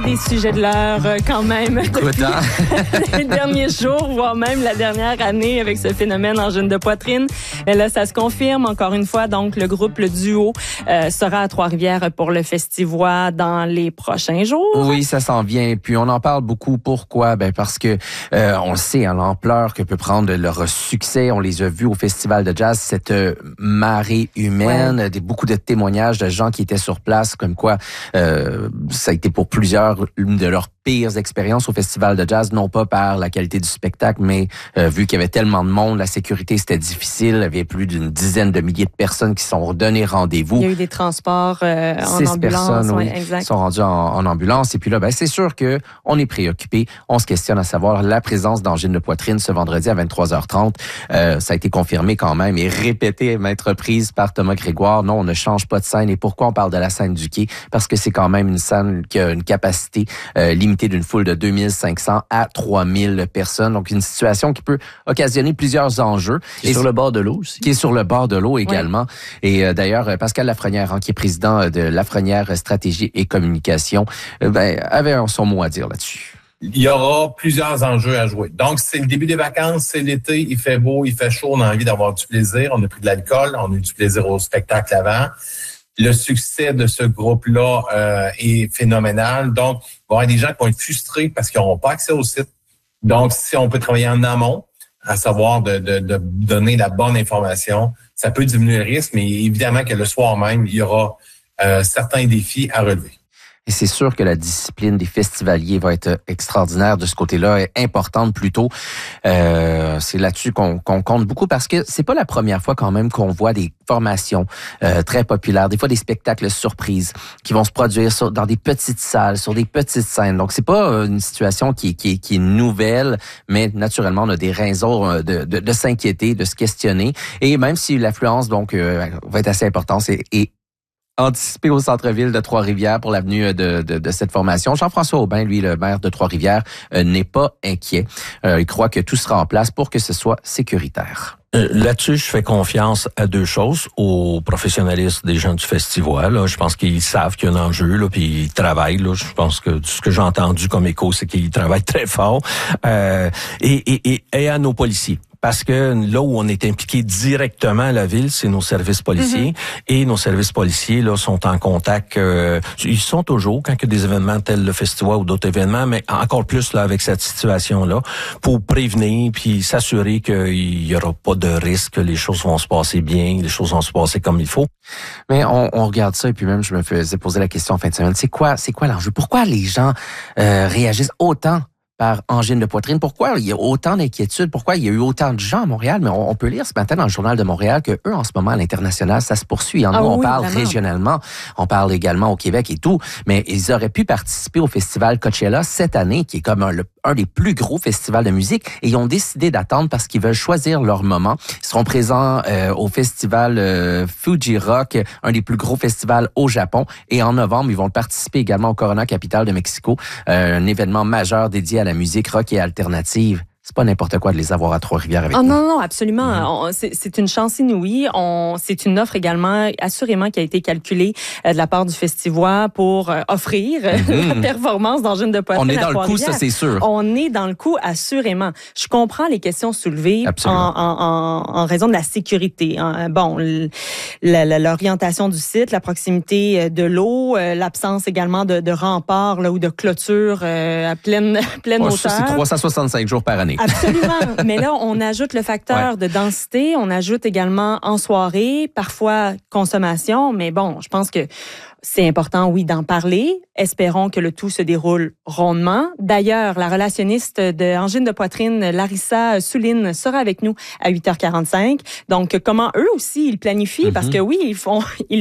des sujets de l'heure quand même. Écoute, Les derniers jours, voire même la dernière année avec ce phénomène angine de poitrine. Et là, ça se confirme encore une fois. Donc, le groupe, le duo, sera à Trois-Rivières pour le Festivois dans les prochains jours. Oui, ça s'en vient. Puis on en parle beaucoup. Pourquoi? Ben parce que on le sait, hein, l'ampleur que peut prendre leur succès. On les a vus au Festival de jazz, cette marée humaine, beaucoup de témoignages de gens qui étaient sur place, comme quoi ça a été pour plusieurs une de leurs pires expériences au Festival de jazz, non pas par la qualité du spectacle, mais vu qu'il y avait tellement de monde, la sécurité c'était difficile. Il y avait plus d'une dizaine de milliers de personnes qui sont données rendez-vous. Il y a eu des transports en 6 ambulance. personnes, oui, exact. sont rendues en ambulance. Et puis là, ben c'est sûr que on est préoccupé. On se questionne à savoir la présence d'angine de poitrine ce vendredi à 23h30. Ça a été confirmé quand même et répété maintes reprises par Thomas Grégoire. Non, on ne change pas de scène. Et pourquoi on parle de la scène du quai? Parce que c'est quand même une scène qui a une capacité limitée d'une foule de 2500 à 3000 personnes. Donc, une situation qui peut occasionner plusieurs enjeux. Qui est sur le bord de l'eau aussi. Qui est sur le bord de l'eau également. Oui. Et d'ailleurs, Pascal Lafrenière, qui est président de Lafrenière Stratégie et Communication, avait son mot à dire là-dessus. Il y aura plusieurs enjeux à jouer. Donc, c'est le début des vacances, c'est l'été, il fait beau, il fait chaud, on a envie d'avoir du plaisir. On a pris de l'alcool, on a eu du plaisir au spectacle avant. Le succès de ce groupe-là est phénoménal. Donc, il va y avoir des gens qui vont être frustrés parce qu'ils n'auront pas accès au site. Donc, si on peut travailler en amont, à savoir de donner la bonne information, ça peut diminuer le risque, mais évidemment que le soir même, il y aura certains défis à relever. Et c'est sûr que la discipline des festivaliers va être extraordinaire de ce côté-là, importante plutôt. C'est là-dessus qu'on compte beaucoup parce que c'est pas la première fois quand même qu'on voit des formations très populaires, des fois des spectacles surprises qui vont se produire dans des petites salles, sur des petites scènes. Donc c'est pas une situation qui est nouvelle, mais naturellement on a des raisons de s'inquiéter, de se questionner. Et même si l'affluence donc va être assez importante, et anticipé au centre-ville de Trois-Rivières pour l'avenue de cette formation. Jean-François Aubin, lui, le maire de Trois-Rivières, n'est pas inquiet. Il croit que tout sera en place pour que ce soit sécuritaire. Là-dessus, je fais confiance à deux choses, au professionnalisme des gens du festival. Là. Je pense qu'ils savent qu'il y a un enjeu, là, puis ils travaillent. Là. Je pense que ce que j'ai entendu comme écho, c'est qu'ils travaillent très fort. Et à nos policiers. Parce que là où on est impliqué directement à la ville, c'est nos services policiers. Et nos services policiers là sont en contact. Ils sont toujours quand il y a des événements tels le festival ou d'autres événements, mais encore plus là avec cette situation-là, pour prévenir puis s'assurer qu'il y aura pas de risque, que les choses vont se passer bien, les choses vont se passer comme il faut. Mais on regarde ça et puis même je me faisais poser la question en fin de semaine. C'est quoi l'enjeu? Pourquoi les gens réagissent autant par angine de poitrine? Pourquoi il y a autant d'inquiétudes? Pourquoi il y a eu autant de gens à Montréal? Mais on peut lire ce matin dans le Journal de Montréal que eux, en ce moment, à l'international, ça se poursuit. Nous, on parle vraiment régionalement, on parle également au Québec et tout, mais ils auraient pu participer au festival Coachella cette année, qui est comme un des plus gros festivals de musique, et ils ont décidé d'attendre parce qu'ils veulent choisir leur moment. Ils seront présents au festival Fuji Rock, un des plus gros festivals au Japon, et en novembre, ils vont participer également au Corona Capital de Mexico, un événement majeur dédié à la musique rock et alternative. C'est pas n'importe quoi de les avoir à Trois-Rivières avec nous. Non, absolument. C'est une chance inouïe. C'est une offre également, assurément, qui a été calculée de la part du Festivois pour offrir la performance d'angine de poitrine. On est dans le coup, ça c'est sûr. On est dans le coup, assurément. Je comprends les questions soulevées en raison de la sécurité. Bon, l'orientation du site, la proximité de l'eau, l'absence également de remparts là, ou de clôture à pleine hauteur. Ça, c'est 365 jours par année. Absolument. Mais là, on ajoute le facteur de densité. On ajoute également en soirée, parfois consommation. Mais bon, je pense que c'est important, oui, d'en parler. Espérons que le tout se déroule rondement. D'ailleurs, la relationniste de angine de poitrine, Larissa Souline, sera avec nous à 8h45. Donc, comment eux aussi, ils planifient? Parce que oui, ils